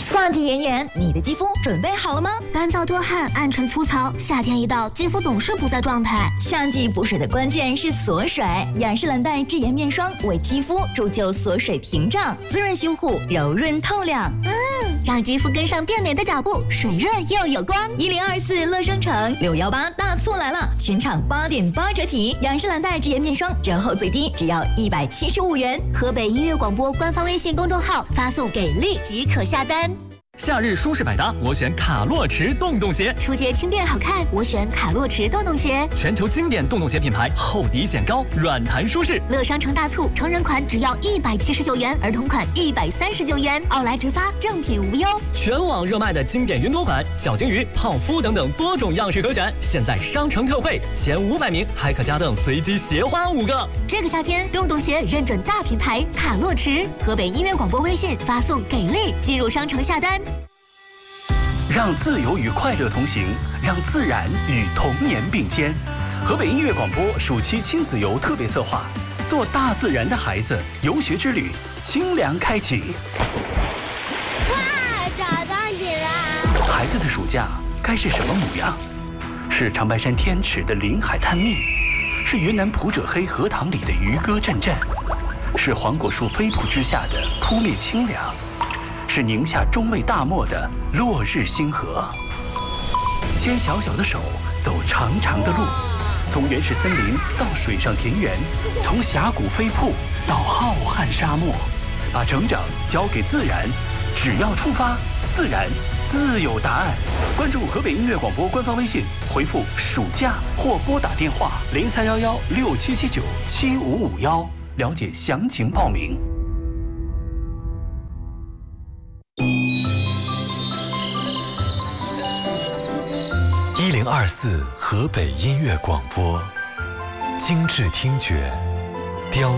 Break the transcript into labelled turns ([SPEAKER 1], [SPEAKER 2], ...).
[SPEAKER 1] 夏季炎炎，你的肌肤准备好了吗？
[SPEAKER 2] 干燥多汗、暗沉粗糙，夏天一到，肌肤总是不在状态。
[SPEAKER 1] 夏季补水的关键是锁水，雅诗兰黛智妍面霜为肌肤铸就锁水屏障，滋润修护，柔润透亮。
[SPEAKER 2] 让肌肤跟上变美的脚步，水润又有光。
[SPEAKER 1] 1024乐商城618大促来了，全场8.8折起，雅诗兰黛智妍面霜折后最低只要175元。
[SPEAKER 2] 河北音乐广播官方微信公众号发送给力即可下单。
[SPEAKER 3] 夏日舒适百搭，我选卡洛驰洞洞鞋。
[SPEAKER 2] 出街轻便好看，我选卡洛驰洞洞鞋。
[SPEAKER 3] 全球经典洞洞鞋品牌，厚底显高，软弹舒适。
[SPEAKER 2] 乐商城大促，成人款只要179元，儿童款139元，奥莱直发，正品无忧。
[SPEAKER 3] 全网热卖的经典云朵款、小金鱼、泡芙等等多种样式可选，现在商城特惠，前500名还可加赠随机鞋花5个。
[SPEAKER 2] 这个夏天，洞洞鞋认准大品牌卡洛驰。河北音乐广播微信发送给力，进入商城下单。
[SPEAKER 4] 让自由与快乐同行，让自然与童年并肩。河北音乐广播暑期亲子游特别策划，做大自然的孩子游学之旅，清凉开启。
[SPEAKER 5] 哇，找到你了！
[SPEAKER 4] 孩子的暑假该是什么模样？是长白山天池的临海探秘，是云南普者黑荷塘里的渔歌阵阵，是黄果树飞瀑之下的扑面清凉，是宁夏中卫大漠的落日星河。牵小小的手，走长长的路，从原始森林到水上田园，从峡谷飞瀑到浩瀚沙漠，把成长交给自然，只要出发，自然自有答案。关注河北音乐广播官方微信，回复暑假或拨打电话031167797551，了解详情报名。
[SPEAKER 6] 1024河北音乐广播，精致听觉，雕